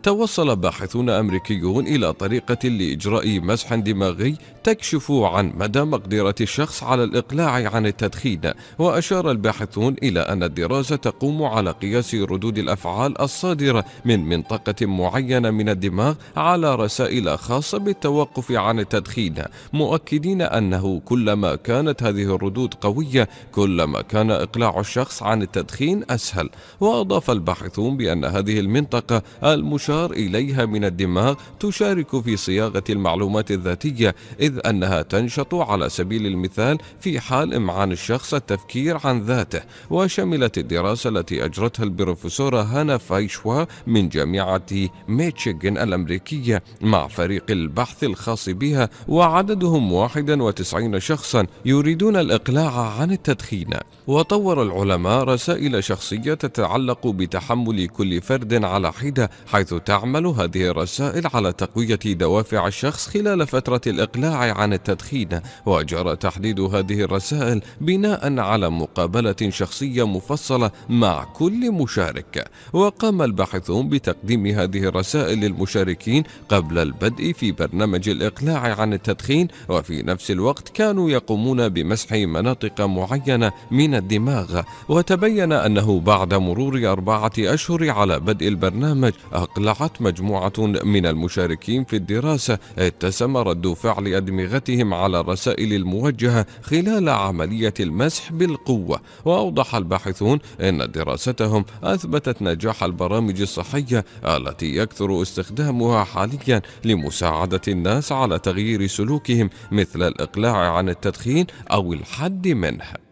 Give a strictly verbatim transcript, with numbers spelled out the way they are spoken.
توصل باحثون أمريكيون إلى طريقة لإجراء مسح دماغي تكشف عن مدى مقدرة الشخص على الإقلاع عن التدخين. وأشار الباحثون إلى أن الدراسة تقوم على قياس ردود الأفعال الصادرة من منطقة معينة من الدماغ على رسائل خاصة بالتوقف عن التدخين، مؤكدين أنه كلما كانت هذه الردود قوية كلما كان إقلاع الشخص عن التدخين أسهل. وأضاف الباحثون بأن هذه المنطقة المشار إليها من الدماغ تشارك في صياغة المعلومات الذاتية، إذ أنها تنشط على سبيل المثال في حال إمعان الشخص التفكير عن ذاته. وشملت الدراسة التي أجرتها البروفيسورة هانا فايشوا من جامعة ميشيغان الأمريكية مع فريق البحث الخاص بها، وعددهم واحد وتسعين شخصا يريدون الإقلاع عن التدخين. وطور العلماء رسائل شخصية تتعلق بتحمل كل فرد على حدة، حيث تعمل هذه الرسائل على تقوية دوافع الشخص خلال فترة الإقلاع عن التدخين. وجرى تحديد هذه الرسائل بناء على مقابلة شخصية مفصلة مع كل مشارك. وقام الباحثون بتقديم هذه الرسائل للمشاركين قبل البدء في برنامج الإقلاع عن التدخين، وفي نفس الوقت كانوا يقومون بمسح مناطق معينة من الدماغ. وتبين أنه بعد مرور أربعة أشهر على بدء البرنامج أقلعت مجموعة من المشاركين في الدراسة اتسم رد فعل أدمغتهم على الرسائل الموجهة خلال عملية المسح بالقوة. وأوضح الباحثون أن دراستهم أثبتت نجاح البرامج الصحية التي يكثر استخدامها حاليا لمساعدة الناس على تغيير سلوكهم مثل الإقلاع عن التدخين أو الحد منه.